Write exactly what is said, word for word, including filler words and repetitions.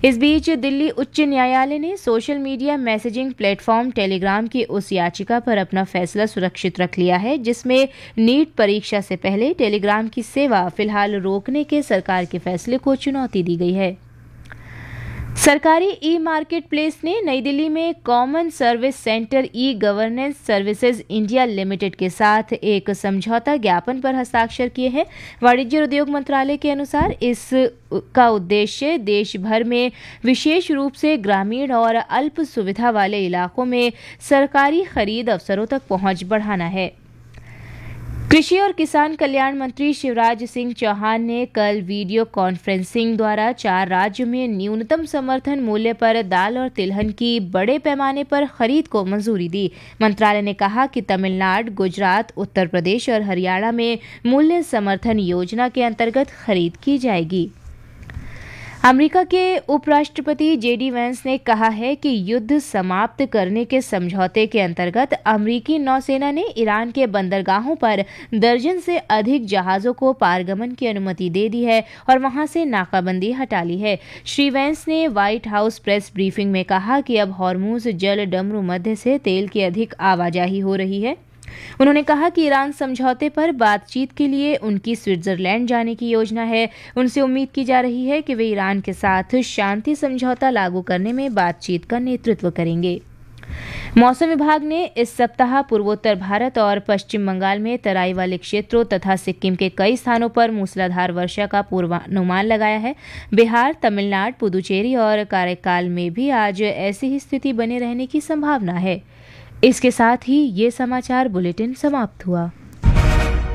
इस बीच दिल्ली उच्च न्यायालय ने social media messaging platform Telegram की उस याचिका पर अपना फैसला सुरक्षित रख लिया है जिसमें नीट परीक्षा से पहले टेलीग्राम की सेवा फिलहाल रोकने के सरकार के फैसले को चुनौती दी गई है। सरकारी ई मार्केट प्लेस ने नई दिल्ली में common service centre e governance services India limited के साथ एक समझौता ज्ञापन पर हस्ताक्षर किए हैं। वाणिज्य और उद्योग मंत्रालय के अनुसार इस का उद्देश्य देश भर में विशेष रूप से ग्रामीण और अल्प सुविधा वाले इलाकों में सरकारी खरीद अवसरों तक पहुंच बढ़ाना है। कृषि और किसान कल्याण मंत्री शिवराज सिंह चौहान ने कल वीडियो कॉन्फ्रेंसिंग द्वारा चार राज्यों में न्यूनतम समर्थन मूल्य पर दाल और तिलहन की बड़े पैमाने पर खरीद को मंजूरी दी। मंत्रालय ने कहा कि तमिलनाडु, गुजरात, उत्तर प्रदेश और हरियाणा में मूल्य समर्थन योजना के अंतर्गत खरीद की जाएगी। अमेरिका के उपराष्ट्रपति जेडी वैंस ने कहा है कि युद्ध समाप्त करने के समझौते के अंतर्गत अमेरिकी नौसेना ने ईरान के बंदरगाहों पर दर्जन से अधिक जहाजों को पारगमन की अनुमति दे दी है और वहां से नाकाबंदी हटा ली है। श्री वैंस ने व्हाइट हाउस प्रेस ब्रीफिंग में कहा कि अब हॉर्मुज जल डमरू मध्य से तेल की अधिक आवाजाही हो रही है। उन्होंने कहा कि ईरान समझौते पर बातचीत के लिए उनकी स्विट्जरलैंड जाने की योजना है। उनसे उम्मीद की जा रही है कि वे ईरान के साथ शांति समझौता लागू करने में बातचीत का नेतृत्व करेंगे। मौसम विभाग ने इस सप्ताह पूर्वोत्तर भारत और पश्चिम बंगाल में तराई वाले क्षेत्रों तथा सिक्किम के कई स्थानों पर मूसलाधार वर्षा का पूर्वानुमान लगाया है। बिहार, तमिलनाडु, पुदुचेरी और काराकाल में भी आज ऐसी ही स्थिति बने रहने की संभावना है। इसके साथ ही ये समाचार बुलेटिन समाप्त हुआ।